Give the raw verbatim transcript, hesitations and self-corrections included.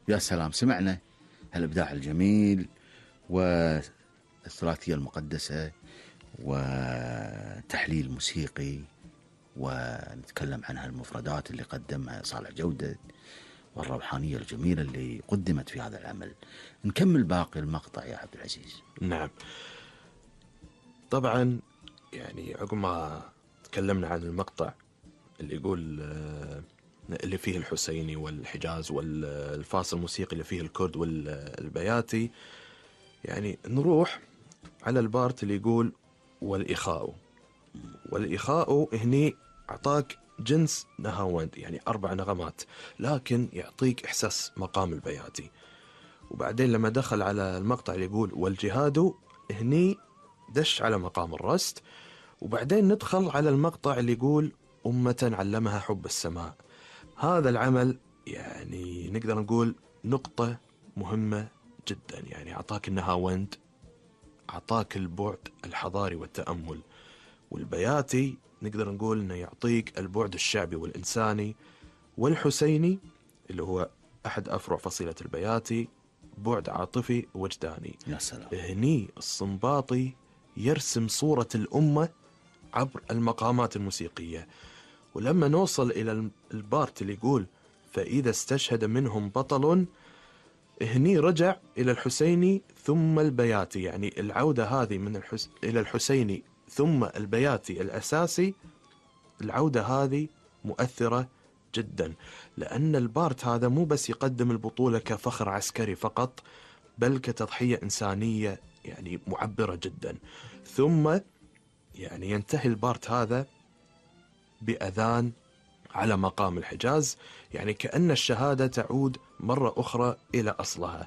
يا سلام، سمعنا هالإبداع الجميل والثلاثية المقدسة وتحليل موسيقي، ونتكلم عن هالمفردات اللي قدمها صالح جودة والروحانية الجميلة اللي قدمت في هذا العمل. نكمل باقي المقطع يا عبد العزيز. نعم، طبعا يعني عقب ما تكلمنا عن المقطع اللي يقول آه، اللي فيه الحسيني والحجاز والفاصل الموسيقي اللي فيه الكرد والبياتي، يعني نروح على البارت اللي يقول والإخاء. والإخاء هني أعطاك جنس نهاوند، يعني أربع نغمات، لكن يعطيك إحساس مقام البياتي. وبعدين لما دخل على المقطع اللي يقول والجهاد، هني دش على مقام الرست. وبعدين ندخل على المقطع اللي يقول أمة علمها حب السماء. هذا العمل يعني نقدر نقول نقطة مهمة جدا، يعني أعطاك النهاوند، أعطاك البعد الحضاري والتأمل، والبياتي نقدر نقول أنه يعطيك البعد الشعبي والإنساني، والحسيني اللي هو أحد أفرع فصيلة البياتي بعد عاطفي وجداني. يا سلام. هني الصنباطي يرسم صورة الأمة عبر المقامات الموسيقية. ولما نوصل إلى البارت اللي يقول فإذا استشهد منهم بطل، هني رجع إلى الحسيني ثم البياتي، يعني العودة هذه من الحس... إلى الحسيني ثم البياتي الأساسي، العودة هذه مؤثرة جدا، لأن البارت هذا مو بس يقدم البطولة كفخر عسكري فقط، بل كتضحية إنسانية يعني معبرة جدا. ثم يعني ينتهي البارت هذا بأذان على مقام الحجاز، يعني كأن الشهادة تعود مرة أخرى إلى أصلها.